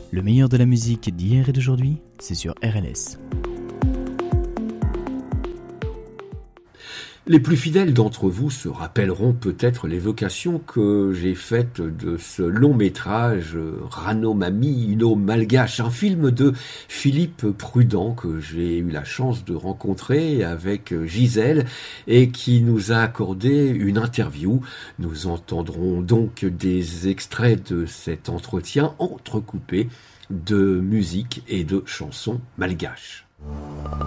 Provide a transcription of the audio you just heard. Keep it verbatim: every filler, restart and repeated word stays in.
Le meilleur de la musique d'hier et d'aujourd'hui, c'est sur R L S. Les plus fidèles d'entre vous se rappelleront peut-être l'évocation que j'ai faite de ce long métrage Ranomami Ino Malgache, un film de Philippe Prudent que j'ai eu la chance de rencontrer avec Gisèle et qui nous a accordé une interview. Nous entendrons donc des extraits de cet entretien entrecoupés de musique et de chansons malgaches.